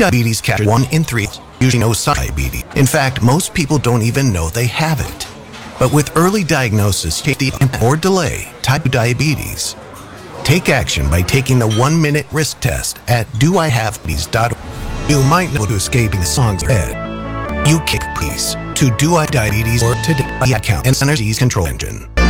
Diabetes catch 1 in 3 usually know diabetes. In fact, most people don't even know they have it. But with early diagnosis or delay type 2 diabetes, take action by taking the 1-minute risk test at doihavediabetes.org. You might know to escaping the songs head. You kick please to Do I Diabetes or today account and Centers Control Engine.